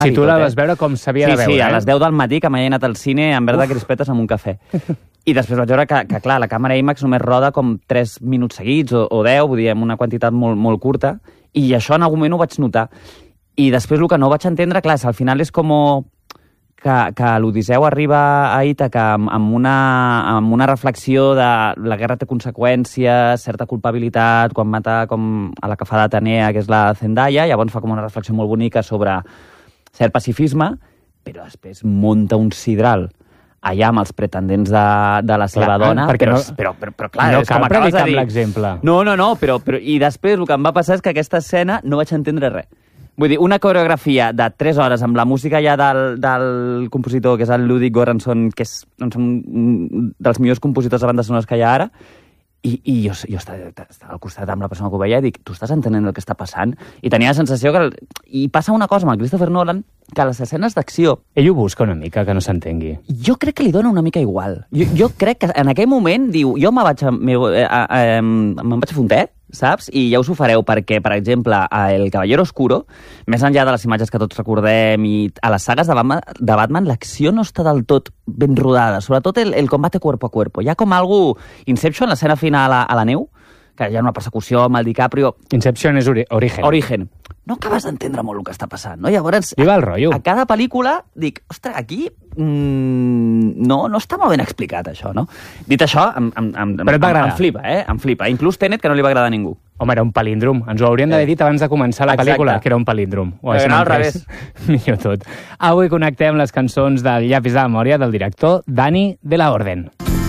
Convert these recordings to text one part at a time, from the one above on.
Si tu la vas veure com s'havia de veure. Sí, a les 10 del matí, que m'he anat al cine en verda crispetes amb un cafè. I després vaig veure que, clar, la càmera IMAX només roda com 3 minuts seguits o 10, vull dir, amb una quantitat molt curta, i això en algun moment ho vaig notar. I després el que no vaig entendre, clar, al final és com que l'Odisseu arriba a Ítaca amb una reflexió de la guerra té conseqüències, certa culpabilitat, quan mata com a la que fa d'Atenea, que és la Zendaya, llavors fa com una reflexió molt bonica sobre cert pacifisme, però després munta un sidral allà amb els pretendents de la seva dona, però clar, no és com cal acabes de predicar dir. amb l'exemple. No, però i després el que em va passar és que aquesta escena no vaig entendre res. Vull dir, una coreografia de 3 hores amb la música ja del compositor, que és el Ludwig Göransson, que és un dels millors compositors de bandes sonores que hi ha ara, i jo estava al costat amb la persona que ho veia i dic, tu estàs entenent el que està passant? I tenia la sensació que... I passa una cosa amb el Christopher Nolan, que a les escenes d'acció... Ell ho busca una mica, que no s'entengui. Jo crec que li dona una mica igual. Jo crec que en aquell moment diu, jo me'n vaig a fer un te, saps? I ja us ho fareu perquè, per exemple, a El Caballero Oscuro, més enllà de les imatges que tots recordem i a les sagues de Batman, l'acció no està del tot ben rodada, sobretot el combate cuerpo a cuerpo. Hi ha com algú... Inception, l'escena final a la neu, que hi ha una persecució amb el DiCaprio... Inception és Origen. Origen. No acabes d'entendre molt el que està passant, no? Llavors, I va el rotllo. A cada pel·lícula dic, ostres, aquí no està molt ben explicat, això, no? Dit això, Però et va agradar. Em flipa, Em flipa. Inclús Tenet, que no li va agradar a ningú. Home, era un palíndrom. Ens ho haurien d'haver dit abans de començar la pel·lícula, que era un palíndrom. Però no al revés. Millor tot. Avui connectem les cançons del Llapis de memòria del director Dani de la Orden.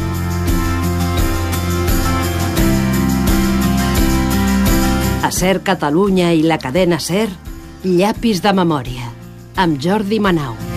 A SER Catalunya i la cadena SER, Llapis de memòria, amb Jordi Manau.